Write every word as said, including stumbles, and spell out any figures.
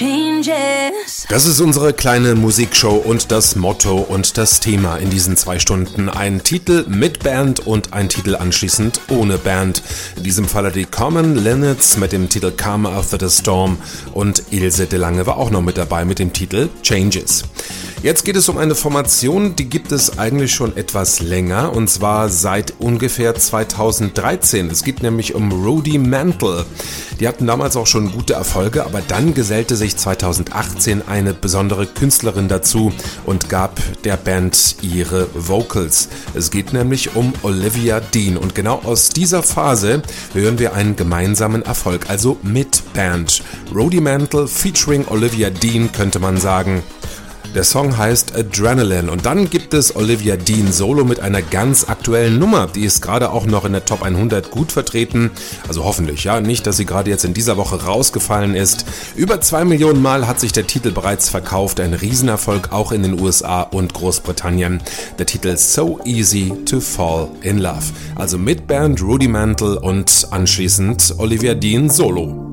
changes. Das ist unsere kleine Musikshow und das Motto und das Thema in diesen zwei Stunden. Ein Titel mit Band und ein Titel anschließend ohne Band. In diesem Falle die Common Linnets mit dem Titel Calm After the Storm und Ilse de Lange war auch noch mit dabei mit dem Titel Changes. Jetzt geht es um eine Formation, die gibt es eigentlich schon etwas länger und zwar seit ungefähr zweitausenddreizehn. Es geht nämlich um Rudy Mantle. Die hatten damals auch schon gute Erfolge, aber dann gesellte sich zweitausendachtzehn eine besondere Künstlerin dazu und gab der Band ihre Vocals. Es geht nämlich um Olivia Dean und genau aus dieser Phase hören wir einen gemeinsamen Erfolg, also mit Band. Rudy Mantle featuring Olivia Dean könnte man sagen. Der Song heißt Adrenaline und dann gibt es Olivia Dean solo mit einer ganz aktuellen Nummer. Die ist gerade auch noch in der Top hundert gut vertreten. Also hoffentlich, ja. Nicht, dass sie gerade jetzt in dieser Woche rausgefallen ist. Über zwei Millionen Mal hat sich der Titel bereits verkauft. Ein Riesenerfolg auch in den U S A und Großbritannien. Der Titel So Easy to Fall in Love. Also mit Band Rudy Mantle und anschließend Olivia Dean solo.